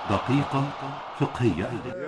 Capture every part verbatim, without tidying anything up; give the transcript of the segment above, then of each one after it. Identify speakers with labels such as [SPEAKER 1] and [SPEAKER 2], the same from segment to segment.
[SPEAKER 1] دقيقة فقهية.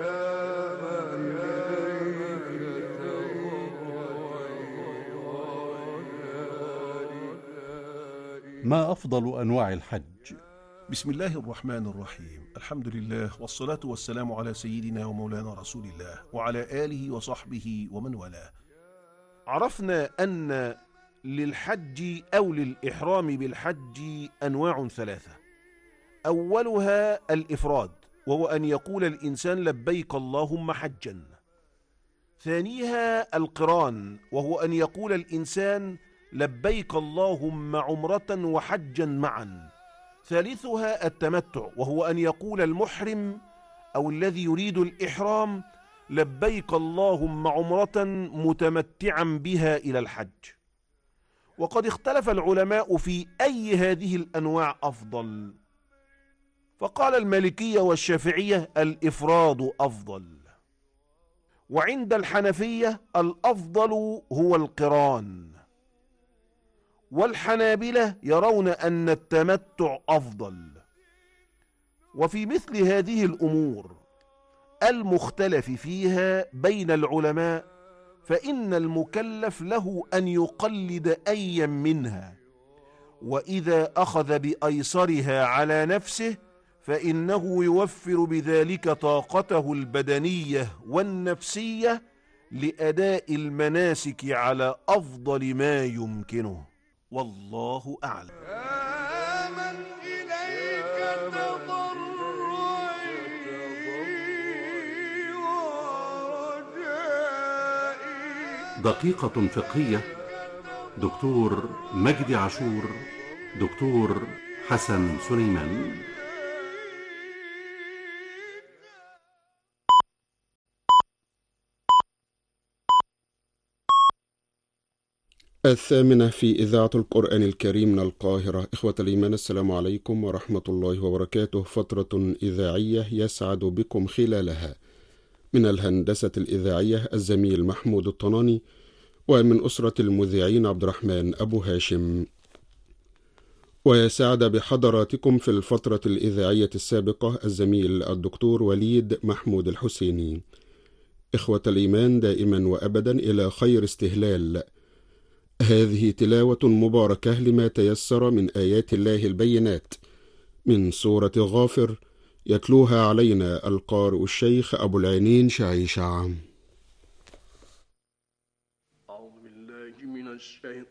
[SPEAKER 1] ما أفضل أنواع الحج؟
[SPEAKER 2] بسم الله الرحمن الرحيم. الحمد لله والصلاة والسلام على سيدنا ومولانا رسول الله وعلى آله وصحبه ومن والاه. عرفنا أن للحج أو للإحرام بالحج أنواع ثلاثة. أولها الإفراد، وهو أن يقول الإنسان لبيك اللهم حجا. ثانيها القران، وهو أن يقول الإنسان لبيك اللهم عمرة وحجا معا. ثالثها التمتع، وهو أن يقول المحرم أو الذي يريد الإحرام لبيك اللهم عمرة متمتعا بها إلى الحج. وقد اختلف العلماء في أي هذه الأنواع أفضل، فقال المالكية والشافعية الإفراد أفضل، وعند الحنفية الأفضل هو القران، والحنابلة يرون أن التمتع أفضل. وفي مثل هذه الأمور المختلف فيها بين العلماء فإن المكلف له أن يقلد أيا منها، وإذا أخذ بأيسرها على نفسه فإنه يوفر بذلك طاقته البدنية والنفسية لأداء المناسك على أفضل ما يمكنه، والله أعلم.
[SPEAKER 3] يا من إليك تضرعي ورجائي.
[SPEAKER 1] دقيقة فقهية. دكتور مجدي عاشور، دكتور حسن سليمان.
[SPEAKER 4] الثامنة في إذاعة القرآن الكريم من القاهرة. إخوة الإيمان، السلام عليكم ورحمة الله وبركاته. فترة إذاعية يسعد بكم خلالها. من الهندسة الإذاعية الزميل محمود الطناني، ومن أسرة المذيعين عبد الرحمن أبو هاشم. ويسعد بحضراتكم في الفترة الإذاعية السابقة الزميل الدكتور وليد محمود الحسيني. إخوة الإيمان، دائما وأبدا إلى خير استهلال. هذه تلاوة مباركة لما تيسر من آيات الله البينات من سورة غافر، يتلوها علينا القارئ الشيخ أبو العينين شعيشع.
[SPEAKER 3] أعوذ بالله من الشيطان